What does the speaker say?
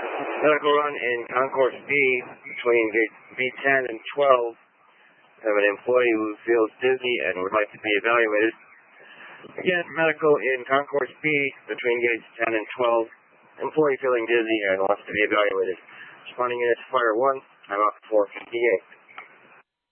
Medical run in Concourse B between gate B10 and 12. Have an employee who feels dizzy and would like to be evaluated. Again, medical in Concourse B between gates 10 and 12. Employee feeling dizzy and wants to be evaluated. Responding units, Fire 1, I'm out 458.